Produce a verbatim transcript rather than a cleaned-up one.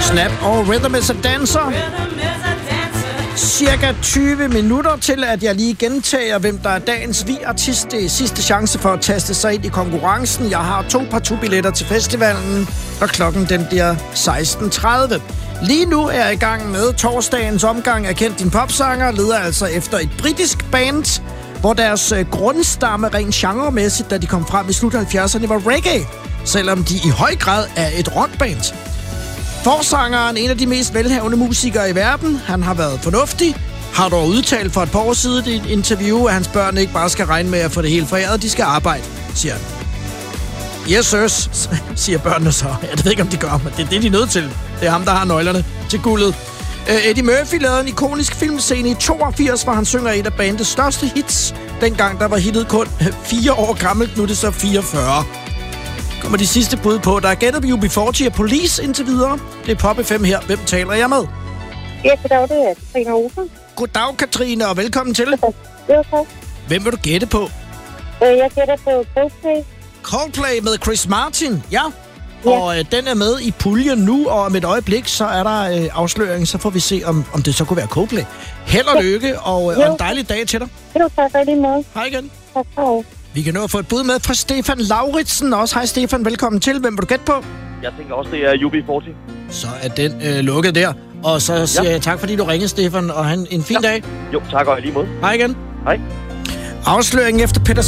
Snap og Rhythm is a Dancer. Cirka tyve minutter til, at jeg lige gentager, hvem der er dagens vi-artist. Det er sidste chance for at taste sig ind i konkurrencen. Jeg har to partout-billetter til festivalen, og klokken den bliver seksten tredive. Lige nu er jeg i gang med torsdagens omgang af Kend din popsanger, leder altså efter et britisk band, hvor deres grundstamme rent genremæssigt, da de kom frem i slut halvfjerdserne, var reggae, selvom de i høj grad er et rockband. Forsangeren, en af de mest velhavende musikere i verden, han har været fornuftig, har dog udtalt for et par år siden i et interview, at hans børn ikke bare skal regne med at få det helt foræret, de skal arbejde, siger han. Yes, sirs, siger børnene så. Jeg ved ikke, om de gør, men det er det, de er nødt til. Det er ham, der har nøglerne til guldet. Eddie Murphy lavede en ikonisk filmscene i toogfirs, hvor han synger et af bandets største hits. Dengang der var hittet kun fire år gammelt, nu er det så fireogfyrre. Kommer de sidste bud på. Der er gættet på U B fyrre og Police indtil videre. Det er Pop F M her. Hvem taler jeg med? Ja, goddag, det er Katrine Olsen. Goddag, Katrine, og velkommen til. Jo, tak. Hvem vil du gætte på? Jeg gætter på Coldplay. Coldplay med Chris Martin, ja. Ja. Og øh, den er med i puljen nu, og om et øjeblik, så er der øh, afsløring, så får vi se, om, om det så kunne være Coldplay. Held og lykke, og, øh, og en dejlig dag til dig. Jo, tak for det måde. Hej igen. Tak for. Vi kan nå at få et bud med fra Stefan Lauritsen også. Hej Stefan, velkommen til. Hvem vil du gætte på? Jeg tænker også, det er U B fyrre. Så er den øh, lukket der. Og så siger ja. jeg tak, fordi du ringede, Stefan, og han en fin ja. dag. Jo, tak og i lige måde. Hej igen. Hej. Afsløringen efter Peter